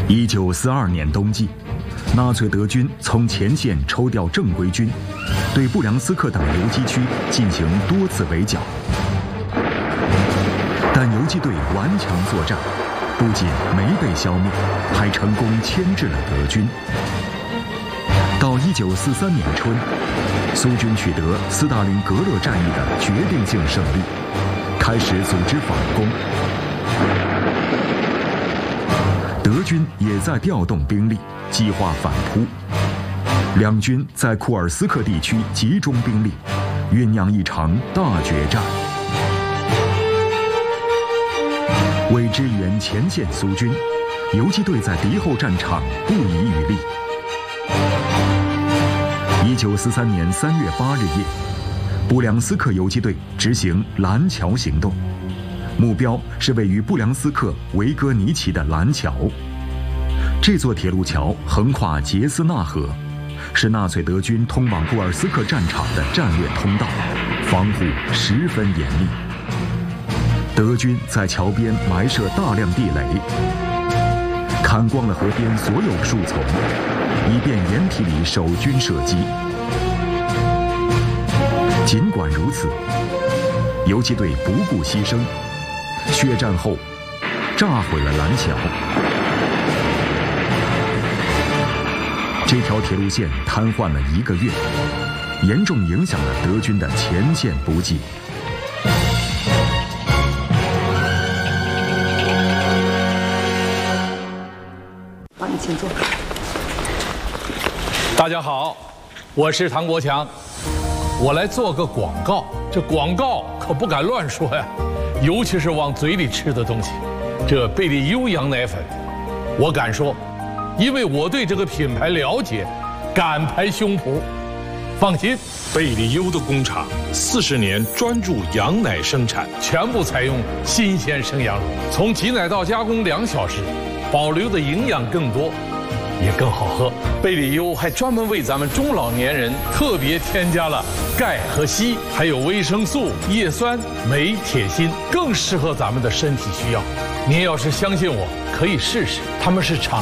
1942年冬季，纳粹德军从前线抽调正规军，对布良斯克等游击区进行多次围剿。但游击队顽强作战，不仅没被消灭，还成功牵制了德军。到1943年春，苏军取得斯大林格勒战役的决定性胜利，开始组织反攻。德军也在调动兵力，计划反扑。两军在库尔斯克地区集中兵力，酝酿一场大决战。为支援前线苏军，游击队在敌后战场不遗余力。1943年3月8日夜，布良斯克游击队执行蓝桥行动，目标是位于布良斯克维戈尼奇的蓝桥。这座铁路桥横跨杰斯纳河，是纳粹德军通往布尔斯克战场的战略通道，防护十分严密。德军在桥边埋设大量地雷，砍光了河边所有树丛，以便掩体里守军射击。尽管如此，游击队不顾牺牲，血战后炸毁了蓝桥。这条铁路线瘫痪了1个月，严重影响了德军的前线补给。 请坐。 大家好，我是唐国强，我来做个广告。这广告可不敢乱说呀，尤其是往嘴里吃的东西。这贝利优羊奶粉，我敢说，因为我对这个品牌了解，敢拍胸脯。放心， 贝利优的工厂40年专注羊奶生产， 全部采用新鲜生羊乳，从挤奶到加工2小时。保留的营养更多，也更好喝。贝利优还专门为咱们中老年人特别添加了钙和硒，还有维生素、叶酸、镁、铁、锌，更适合咱们的身体需要。您要是相信我，可以试试。他们是厂